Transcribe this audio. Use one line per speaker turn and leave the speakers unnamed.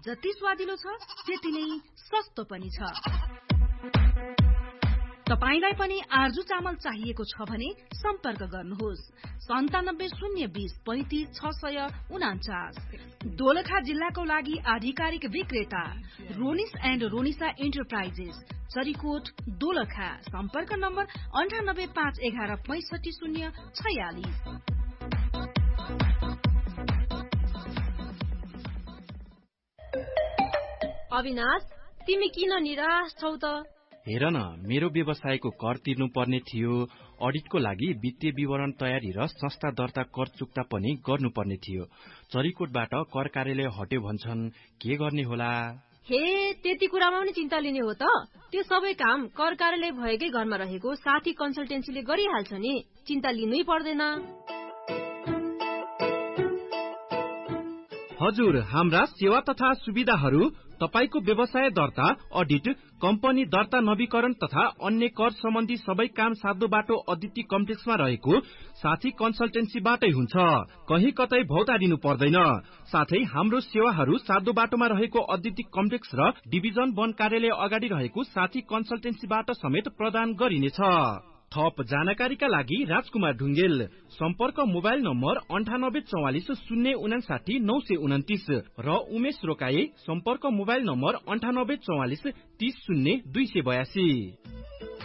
जति स्वादिलो छ त्यति नै सस्तो पनि छ। तपाईलाई पनि आर्जु चामल चाहिएको छ भने सम्पर्क गर्नुहोस् 97 020 35 649। दोलखा जिल्लाको लागि आधिकारिक विक्रेता रोनिस एन्ड रोनिसा इन्टरप्राइजेस, चरीकोट, दोलखा। सम्पर्क नम्बर 98 511 65 046।
अविनाश, तिमी किन निराश छौ त?
हेर न, मेरो व्यवसायको कर तिर्नु पर्ने थियो, अडिटको लागि वित्तीय विवरण तयारी र संस्था दर्ता कर चुक्ता पनि गर्नुपर्ने थियो। चरीकोटबाट कर कार्यालय हट्यो भन्छन्, के गर्ने होला?
हे, त्यति कुरामा पनि चिन्ता लिने हो त? त्यो सबै काम कर कार्यालय भएकै घरमा रहेको साथी कन्सल्टेन्सीले गरिहाल्छ नि, चिन्ता लिनै पर्दैन।
हजुर, हाम्रा सेवा तथा सुविधाहरू तपाईको व्यवसाय दर्ता, अडिट, कम्पनी दर्ता नवीकरण तथा अन्य कर सम्बन्धी सबै काम साध्य बाटो अदिति कम्प्लेक्समा रहेको साथी कन्सल्टेन्सीबाटै हुन्छ। कहीँ कतै भौतारिनु पर्दैन। साथै हाम्रो सेवाहरू साध्य बाटोमा रहेको अदिति कम्प्लेक्स र डिभिजन वन कार्यालय अगाडि रहेको साथी कन्सल्टेन्सीबाट समेत प्रदान गरिनेछ। थप जानकारीका लागि राजकुमार ढुङ्गेल, सम्पर्क मोबाइल नम्बर 98 44 059 929 र उमेश रोकाए, सम्पर्क मोबाइल नम्बर 98 44 30 0 282।